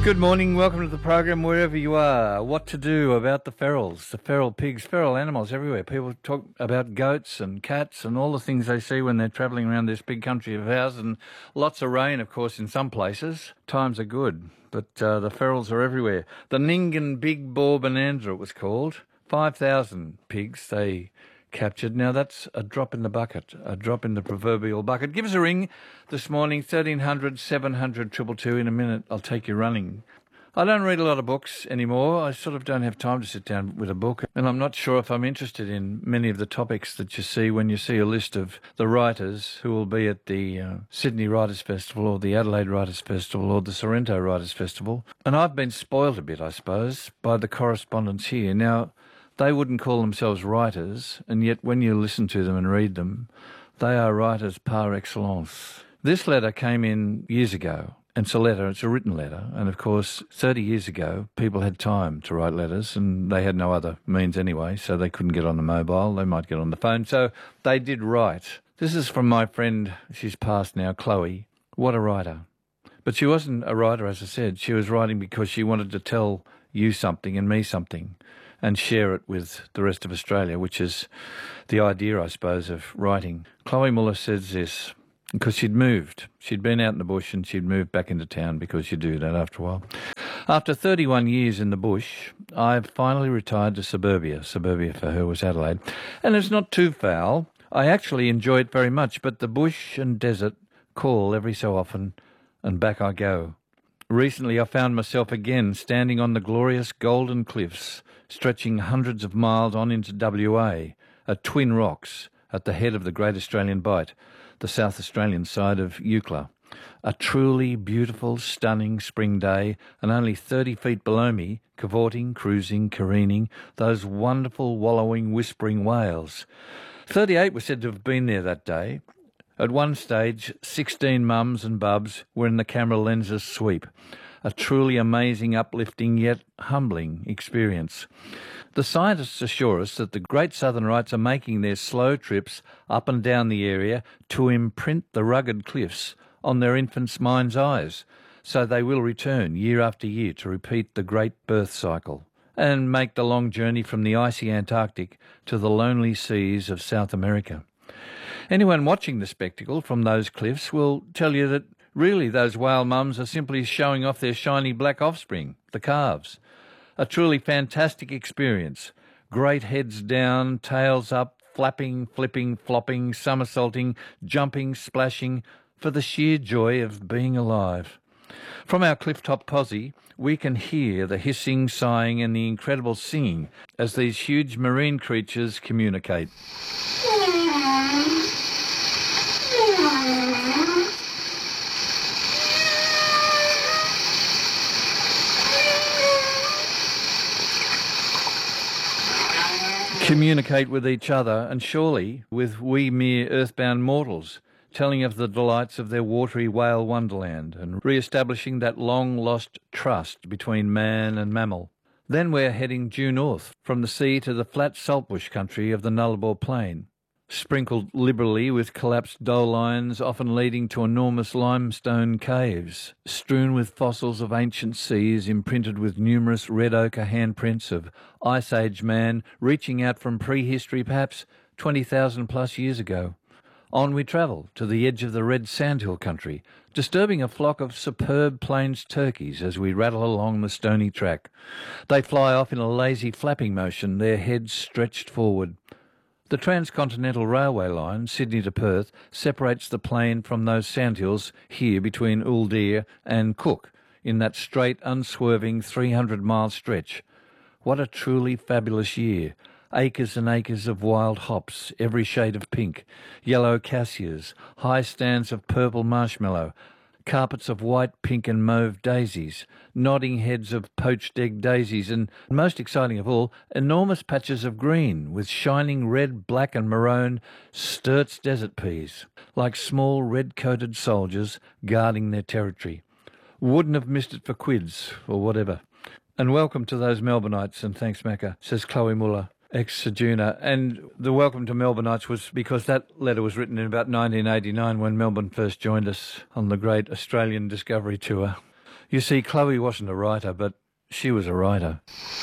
Good morning, welcome to the program wherever you are. What to do about the ferals, the feral pigs, feral animals everywhere. People talk about goats and cats and all the things they see when they're travelling around this big country of ours, and lots of rain, of course, in some places. Times are good, but the ferals are everywhere. The Nyngan Big Boar Bonanza, it was called. 5,000 pigs they captured. Now, that's a drop in the bucket, a drop in the proverbial bucket. Give us a ring this morning, 1300 700 222. In a minute, I'll take you running. I don't read a lot of books anymore. I sort of don't have time to sit down with a book, and I'm not sure if I'm interested in many of the topics that you see when you see a list of the writers who will be at the Sydney Writers' Festival or the Adelaide Writers' Festival or the Sorrento Writers' Festival. And I've been spoiled a bit, I suppose, by the correspondence here. Now, they wouldn't call themselves writers, and yet when you listen to them and read them, they are writers par excellence. This letter came in years ago, and it's a letter, it's a written letter, and of course 30 years ago people had time to write letters, and they had no other means anyway, so they couldn't get on the mobile, they might get on the phone, so they did write. This is from my friend, she's passed now, Chloe. What a writer. But she wasn't a writer, as I said, she was writing because she wanted to tell you something and me something, and share it with the rest of Australia, which is the idea, I suppose, of writing. Chloe Muller says this, because she'd moved. She'd been out in the bush and she'd moved back into town, because you do that after a while. After 31 years in the bush, I've finally retired to suburbia. Suburbia for her was Adelaide. And it's not too foul. I actually enjoy it very much, but the bush and desert call every so often, and back I go. Recently I found myself again standing on the glorious Golden Cliffs, stretching hundreds of miles on into WA, at Twin Rocks, at the head of the Great Australian Bight, the South Australian side of Eucla. A truly beautiful, stunning spring day, and only 30 feet below me, cavorting, cruising, careening, those wonderful, wallowing, whispering whales. 38 were said to have been there that day. At one stage, 16 mums and bubs were in the camera lens's sweep. A truly amazing, uplifting, yet humbling experience. The scientists assure us that the great southern rights are making their slow trips up and down the area to imprint the rugged cliffs on their infants' mind's eyes, so they will return year after year to repeat the great birth cycle and make the long journey from the icy Antarctic to the lonely seas of South America. Anyone watching the spectacle from those cliffs will tell you that really those whale mums are simply showing off their shiny black offspring, the calves. A truly fantastic experience. Great heads down, tails up, flapping, flipping, flopping, somersaulting, jumping, splashing, for the sheer joy of being alive. From our clifftop posse, we can hear the hissing, sighing and the incredible singing as these huge marine creatures communicate. Communicate with each other, and surely with we mere earthbound mortals, telling of the delights of their watery whale wonderland and re-establishing that long-lost trust between man and mammal. Then we're heading due north, from the sea to the flat saltbush country of the Nullarbor Plain, sprinkled liberally with collapsed dolines, often leading to enormous limestone caves, strewn with fossils of ancient seas, imprinted with numerous red ochre handprints of Ice Age man reaching out from prehistory, perhaps 20,000 plus years ago. On we travel to the edge of the red sandhill country, disturbing a flock of superb plains turkeys as we rattle along the stony track. They fly off in a lazy flapping motion, their heads stretched forward. The Transcontinental Railway line, Sydney to Perth, separates the plain from those sandhills here between Uldir and Cook, in that straight, unswerving 300-mile stretch. What a truly fabulous year. Acres and acres of wild hops, every shade of pink, yellow cassias, high stands of purple marshmallow, carpets of white, pink and mauve daisies, nodding heads of poached egg daisies, and, most exciting of all, enormous patches of green with shining red, black and maroon Sturt's desert peas, like small red-coated soldiers guarding their territory. Wouldn't have missed it for quids or whatever. And welcome to those Melbourneites, and thanks, Macca, says Chloe Muller, ex-Sejuna. And the welcome to Melbourneites was because that letter was written in about 1989 when Melbourne first joined us on the great Australian Discovery Tour. You see, Chloe wasn't a writer, but she was a writer.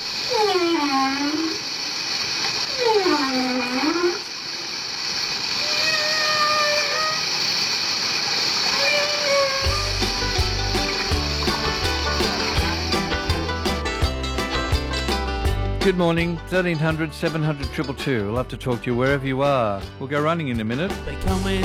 Good morning, 1300 700 222. We'll have to talk to you wherever you are. We'll go running in a minute. They come in